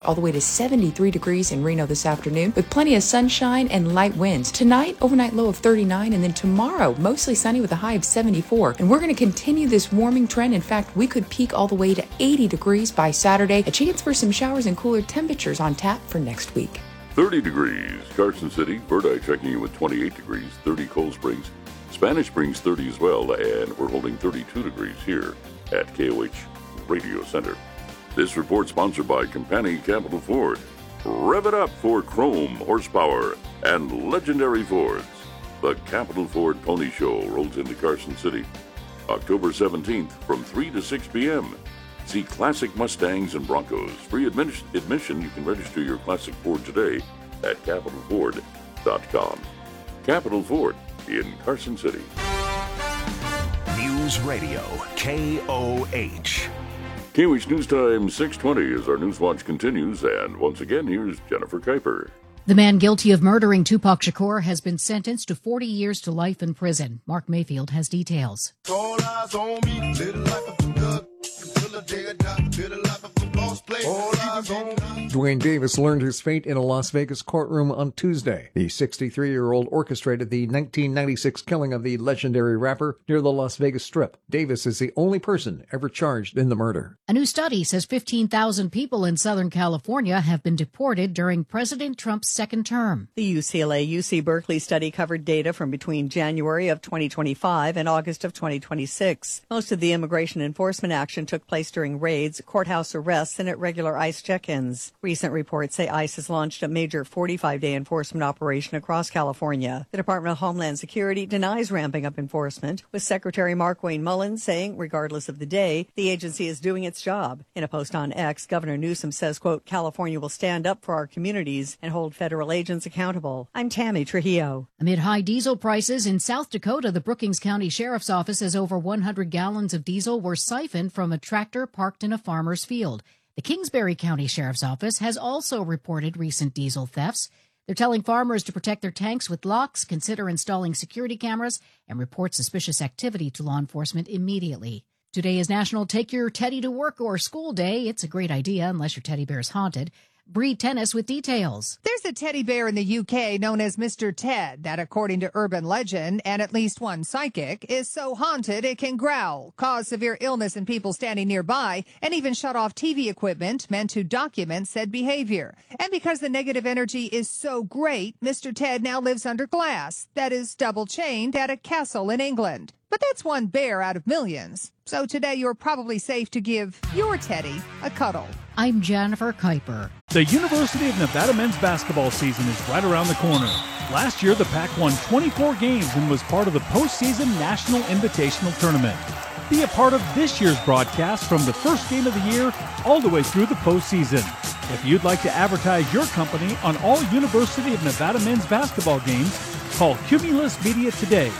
all the way to 73 degrees in Reno this afternoon with plenty of sunshine and light winds. Tonight, overnight low of 39, and then tomorrow, mostly sunny with a high of 74. And we're going to continue this warming trend. In fact, we could peak all the way to 80 degrees by Saturday. A chance for some showers and cooler temperatures on tap for next week. 30 degrees. Carson City, Bird Eye checking in with 28 degrees, 30 Cold Springs. Spanish Springs 30 as well, and we're holding 32 degrees here at KOH Radio Center. This report sponsored by Company Capital Ford. Rev it up for chrome, horsepower, and legendary Fords. The Capital Ford Pony Show rolls into Carson City October 17th from 3 to 6 p.m. See classic Mustangs and Broncos. Free admission. You can register your classic Ford today at CapitalFord.com. Capital Ford in Carson City. News Radio, KOH. KOH News Time 6:20 as our News Watch continues. And once again, here's Jennifer Kuiper. The man guilty of murdering Tupac Shakur has been sentenced to 40 years to life in prison. Mark Mayfield has details. All eyes on me, little life of a thug, until the day I die, little life of a boss player. All eyes on me. Duane Davis learned his fate in a Las Vegas courtroom on Tuesday. The 63-year-old orchestrated the 1996 killing of the legendary rapper near the Las Vegas Strip. Davis is the only person ever charged in the murder. A new study says 15,000 people in Southern California have been deported during President Trump's second term. The UCLA-UC Berkeley study covered data from between January of 2025 and August of 2026. Most of the immigration enforcement action took place during raids, courthouse arrests, and at regular ICE check-ins. Recent reports say ICE has launched a major 45-day enforcement operation across California. The Department of Homeland Security denies ramping up enforcement, with Secretary Markwayne Mullins saying, regardless of the day, the agency is doing its job. In a post on X, Governor Newsom says, quote, California will stand up for our communities and hold federal agents accountable. I'm Tammy Trujillo. Amid high diesel prices in South Dakota, the Brookings County Sheriff's Office says over 100 gallons of diesel were siphoned from a tractor parked in a farmer's field. The Kingsbury County Sheriff's Office has also reported recent diesel thefts. They're telling farmers to protect their tanks with locks, consider installing security cameras, and report suspicious activity to law enforcement immediately. Today is National Take Your Teddy to Work or School Day. It's a great idea unless your teddy bear is haunted. Bree Tennis with details. There's a teddy bear in the UK known as Mr. Ted that, according to urban legend and at least one psychic, is so haunted it can growl, cause severe illness in people standing nearby, and even shut off TV equipment meant to document said behavior. And because the negative energy is so great, Mr. Ted now lives under glass, that is double chained at a castle in England. But that's one bear out of millions. So today you're probably safe to give your teddy a cuddle. I'm Jennifer Kuiper. The University of Nevada men's basketball season is right around the corner. Last year, the Pac won 24 games and was part of the postseason National Invitational Tournament. Be a part of this year's broadcast from the first game of the year all the way through the postseason. If you'd like to advertise your company on all University of Nevada men's basketball games, call Cumulus Media today,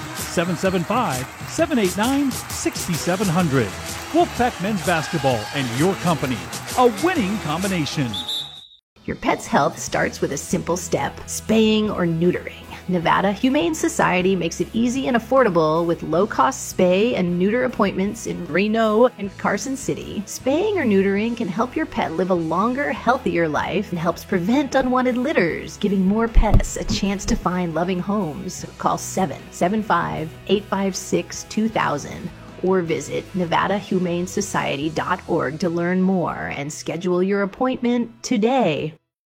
775-789-6700. Wolfpack Men's Basketball and your company, a winning combination. Your pet's health starts with a simple step, spaying or neutering. Nevada Humane Society makes it easy and affordable with low-cost spay and neuter appointments in Reno and Carson City. Spaying or neutering can help your pet live a longer, healthier life and helps prevent unwanted litters, giving more pets a chance to find loving homes. Call 775-856-2000 or visit NevadaHumaneSociety.org to learn more and schedule your appointment today.